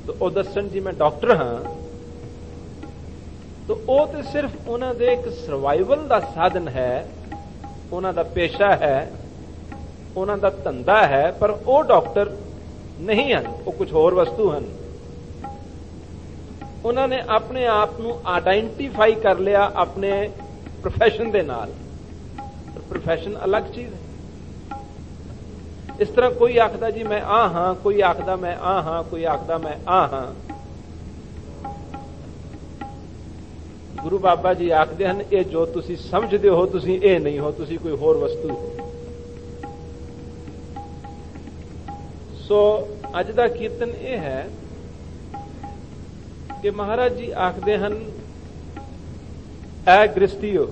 तो ਉਹ ਦੱਸਣ ਜੀ ਮੈਂ ਡਾਕਟਰ ਹਾਂ, तो ਉਹ ਤੇ ਸਿਰਫ ਉਹਨਾਂ ਦੇ ਇੱਕ ਸਰਵਾਈਵਲ ਦਾ ਸਾਧਨ ਹੈ, ਉਹਨਾਂ ਦਾ ਪੇਸ਼ਾ ਹੈ, ਉਹਨਾਂ ਦਾ ਧੰਦਾ ਹੈ, ਪਰ ਉਹ ਡਾਕਟਰ ਨਹੀਂ ਹਨ, ਉਹ ਕੁਝ ਹੋਰ ਵਸਤੂ ਹਨ। ਉਹਨਾਂ ਨੇ ਆਪਣੇ ਆਪ ਨੂੰ ਆਇਡੈਂਟੀਫਾਈ ਕਰ ਲਿਆ ਆਪਣੇ ਪ੍ਰੋਫੈਸ਼ਨ ਦੇ ਨਾਲ, ਪਰ ਪ੍ਰੋਫੈਸ਼ਨ ਅਲੱਗ ਚੀਜ਼ ਹੈ। ਇਸ ਤਰ੍ਹਾਂ ਕੋਈ ਆਖਦਾ ਜੀ ਮੈਂ ਆ ਹਾਂ, ਕੋਈ ਆਖਦਾ ਮੈਂ ਆ ਹਾਂ, ਕੋਈ ਆਖਦਾ ਮੈਂ ਆ ਹਾਂ। ਗੁਰੂ ਬਾਬਾ ਜੀ ਆਖਦੇ ਹਨ ਇਹ ਜੋ ਤੁਸੀਂ ਸਮਝਦੇ ਹੋ ਤੁਸੀਂ ਇਹ ਨਹੀਂ ਹੋ, ਤੁਸੀਂ ਕੋਈ ਹੋਰ ਵਸਤੂ ਹੋ। ਸੋ ਅੱਜ ਦਾ ਕੀਰਤਨ ਇਹ ਹੈ ਕਿ ਮਹਾਰਾਜ ਜੀ ਆਖਦੇ ਹਨ ਐ ਗ੍ਰਸਤੀਓ,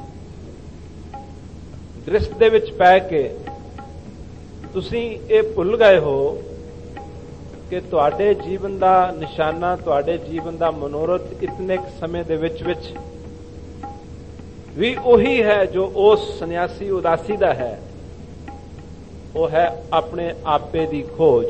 ਗ੍ਰਸਤ ਦੇ ਵਿੱਚ ਪੈ ਕੇ ਤੁਸੀਂ ਇਹ ਭੁੱਲ ਗਏ ਹੋ ਕਿ ਤੁਹਾਡੇ ਜੀਵਨ ਦਾ ਨਿਸ਼ਾਨਾ, ਤੁਹਾਡੇ ਜੀਵਨ ਦਾ ਮਨੋਰਥ ਇਤਨੇ ਸਮੇਂ ਦੇ ਵਿੱਚ ਵੀ ਉਹੀ ਹੈ ਜੋ ਉਸ ਸੰਨਿਆਸੀ ਉਦਾਸੀ ਦਾ ਹੈ। ਉਹ ਹੈ ਆਪਣੇ ਆਪੇ ਦੀ ਖੋਜ,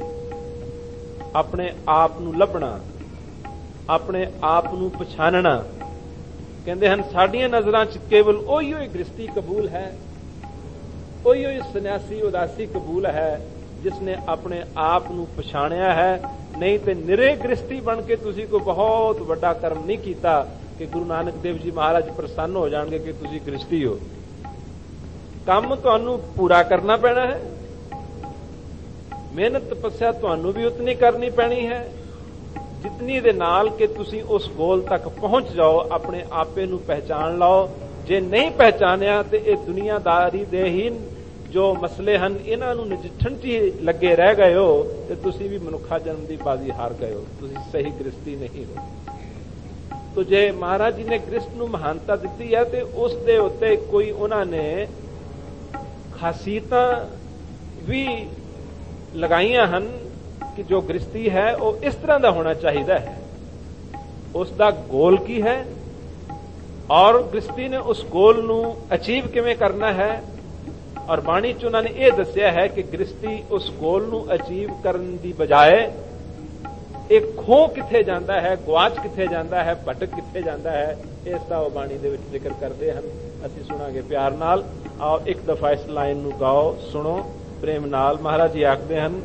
ਆਪਣੇ ਆਪ ਨੂੰ ਲੱਭਣਾ, ਆਪਣੇ ਆਪ ਨੂੰ ਪਛਾਣਨਾ। ਕਹਿੰਦੇ ਹਨ ਸਾਡੀਆਂ ਨਜ਼ਰਾਂ 'ਚ ਕੇਵਲ ਉਹੀ ਗ੍ਰਸਤੀ ਕਬੂਲ ਹੈ, ਉਹੀ ਸੰਨਿਆਸੀ ਉਦਾਸੀ ਕਬੂਲ ਹੈ ਜਿਸਨੇ ਆਪਣੇ ਆਪ ਨੂੰ ਪਛਾਣਿਆ ਹੈ। ਨਹੀਂ ਤੇ ਨਿਰੇ ਗ੍ਰਸਤੀ ਬਣ ਕੇ ਤੁਸੀਂ ਕੋਈ ਬਹੁਤ ਵੱਡਾ ਕਰਮ ਨਹੀਂ ਕੀਤਾ ਕਿ ਗੁਰੂ ਨਾਨਕ ਦੇਵ ਜੀ ਮਹਾਰਾਜ ਪ੍ਰਸੰਨ ਹੋ ਜਾਣਗੇ ਕਿ ਤੁਸੀਂ ਗ੍ਰਸਤੀ ਹੋ। ਕੰਮ ਤੁਹਾਨੂੰ ਪੂਰਾ ਕਰਨਾ ਪੈਣਾ ਹੈ, ਮਿਹਨਤ ਤਪੱਸਿਆ ਤੁਹਾਨੂੰ ਵੀ ਉਤਨੀ ਕਰਨੀ ਪੈਣੀ ਹੈ ਜਿਤਨੀ ਦੇ ਨਾਲ ਕਿ ਤੁਸੀਂ ਉਸ ਗੋਲ ਤੱਕ ਪਹੁੰਚ ਜਾਓ, ਆਪਣੇ ਆਪੇ ਨੂੰ ਪਹਿਚਾਣ ਲਓ। ਜੇ ਨਹੀਂ ਪਹਿਚਾਨਿਆ ਤੇ ਇਹ ਦੁਨੀਆਦਾਰੀ ਦੇ ਹੀ ਜੋ ਮਸਲੇ ਹਨ ਇਹਨਾਂ ਨੂੰ ਨਜਿੱਠਣ 'ਚ ਹੀ ਲੱਗੇ ਰਹਿ ਗਏ ਹੋ ਤੇ ਤੁਸੀਂ ਵੀ ਮਨੁੱਖਾ ਜਨਮ ਦੀ ਬਾਜ਼ੀ ਹਾਰ ਗਏ ਹੋ, ਤੁਸੀਂ ਸਹੀ ਗ੍ਰਸਤੀ ਨਹੀਂ ਹੋ। ਤੋ ਜੇ ਮਹਾਰਾਜ ਜੀ ਨੇ ਗ੍ਰਸਤ ਨੂੰ ਮਹਾਨਤਾ ਦਿੱਤੀ ਹੈ ਤੇ ਉਸ ਦੇ ਉੱਤੇ ਕੋਈ ਉਹਨਾਂ ਨੇ ਖਾਸੀਅਤਾਂ ਵੀ ਲਗਾਈਆਂ ਹਨ ਕਿ ਜੋ ਗ੍ਰਸਤੀ ਹੈ ਉਹ ਇਸ ਤਰ੍ਹਾਂ ਦਾ ਹੋਣਾ ਚਾਹੀਦਾ ਹੈ, ਉਸ ਦਾ ਗੋਲ ਕੀ ਹੈ ਔਰ ਗ੍ਰਸਤੀ ਨੇ ਉਸ ਗੋਲ ਨੂੰ ਅਚੀਵ ਕਿਵੇਂ ਕਰਨਾ ਹੈ। ਔਰ ਬਾਣੀ 'ਚ ਉਹਨਾਂ ਨੇ ਇਹ ਦੱਸਿਆ ਹੈ ਕਿ ਗ੍ਰਸਤੀ ਉਸ ਗੋਲ ਨੂੰ ਅਚੀਵ ਕਰਨ ਦੀ ਬਜਾਏ ਇਹ ਖੋ ਕਿੱਥੇ ਜਾਂਦਾ ਹੈ, ਗਵਾਚ ਕਿੱਥੇ ਜਾਂਦਾ ਹੈ, ਭਟਕ ਕਿੱਥੇ ਜਾਂਦਾ ਹੈ, ਇਸ ਦਾ ਉਹ ਬਾਣੀ ਦੇ ਵਿੱਚ ਜ਼ਿਕਰ ਕਰਦੇ ਹਨ। ਅਸੀਂ ਸੁਣਾਂਗੇ ਪਿਆਰ ਨਾਲ। ਆਓ ਇੱਕ ਦਫਾ ਇਸ ਲਾਈਨ ਨੂੰ ਗਾਓ, ਸੁਣੋ ਪ੍ਰੇਮ ਨਾਲ। ਮਹਾਰਾਜ ਜੀ ਆਖਦੇ ਹਨ